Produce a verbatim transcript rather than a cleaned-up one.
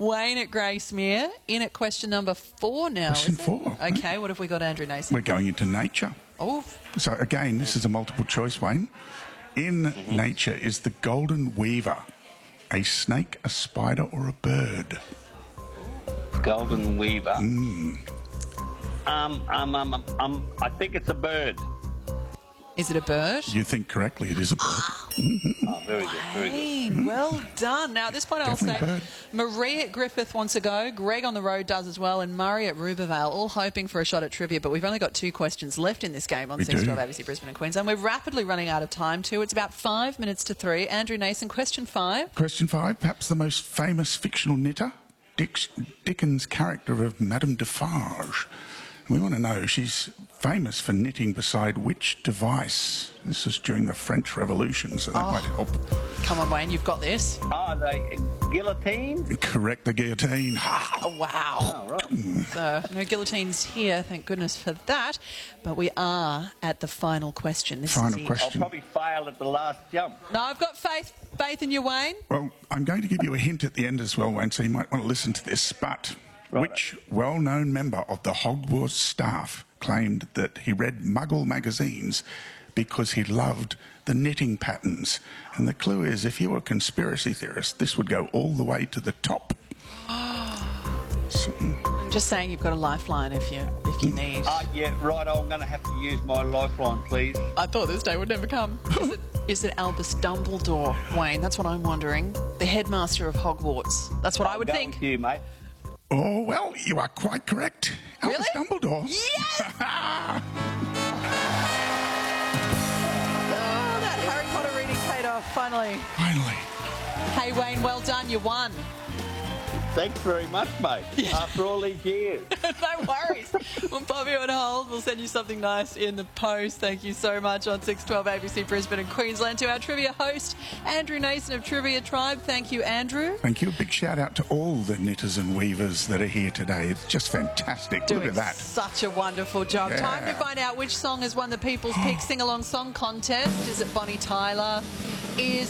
Wayne at Gracemere, in at question number four now. Question is it? four. Okay, what have we got, Andrew Nason? We're going into nature. Oh, So again, this is a multiple choice, Wayne. In nature, is the golden weaver a snake, a spider, or a bird? Golden Weaver. Mm. Um, um, um, um, um, I think it's a bird. is it a bird? You think correctly, it is a bird. Oh, very good, very good. Wayne, well done. Now, at this point, I'll say Definitely Marie at Griffith wants to go, Greg on the road does as well, and Murray at Rubervale, all hoping for a shot at trivia, but we've only got two questions left in this game on We six twelve do. A B C Brisbane and Queensland. We're rapidly running out of time, too. It's about five minutes to three. Andrew Nason, question five. Question five, perhaps the most famous fictional knitter, Dick, Dickens' character of Madame Defarge. We want to know, she's famous for knitting beside which device? This is during the French Revolution, so that Oh. might help. Come on, Wayne, you've got this. Oh, the guillotine? Correct, the guillotine. Oh, wow. Oh, right. So, no guillotines here, thank goodness for that. But we are at the final question. This Final is the- I'll question. probably fail at the last jump. No, I've got faith, faith in you, Wayne. Well, I'm going to give you a hint at the end as well, Wayne, so you might want to listen to this. But Right. which well-known member of the Hogwarts staff claimed that he read Muggle magazines because he loved the knitting patterns? And the clue is, if you were a conspiracy theorist, this would go all the way to the top. So, I'm just saying you've got a lifeline if you if you need. Ah, yeah, right. I'm going to have to use my lifeline, please. I thought this day would never come. Is it, is it Albus Dumbledore, Wayne? That's what I'm wondering. The headmaster of Hogwarts. That's what I would Go think. with you, mate. oh, well, you are quite correct. Albus Really? Dumbledore. Yes! Oh, that Harry Potter reading paid off, finally. Finally. Hey, Wayne, well done. You won. Thanks very much, mate. After all these years. No worries. We'll pop you on hold. We'll send you something nice in the post. Thank you so much on six twelve A B C Brisbane and Queensland. To our trivia host, Andrew Nason of Trivia Tribe. Thank you, Andrew. Thank you. A big shout out to all the knitters and weavers that are here today. It's just fantastic. Doing Look at that. such a wonderful job. Yeah. Time to find out which song has won the People's Pick Sing Along Song Contest. Is it Bonnie Tyler? Is